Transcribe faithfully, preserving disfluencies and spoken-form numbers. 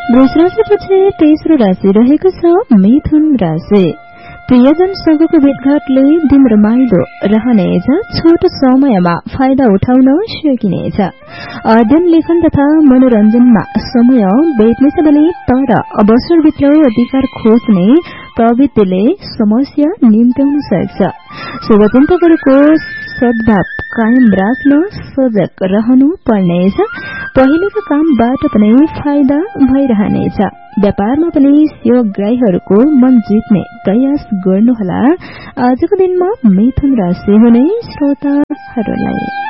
वृष राशिपछि तेस्रो राशि रहेको छ मिथुन राशि। प्रियजनसँगको भेटघाटले दिन रमाइलो रहनेछ। छोटो समयमा फाइदा उठाउन सकिनेछ। अध्ययन लेखन तथा मनोरञ्जनमा समय बेच्नेछ भने तर अवसरभित्र अधिकार खोज्ने प्रवृत्तिले समस्या निम्त्याउन सक्छ। शुभचिन्तकहरूको सद्भाव कायम राख्न सजग रहनु पर्नेछ। पहिलेको कामबाट पनि फाइदा भइरहनेछ। व्यापारमा पनि सहयोगीहरूको मन जित्ने प्रयास गर्नुहोला। आजको दिनमा मिथुन राशि हुने श्रोताहरूलाई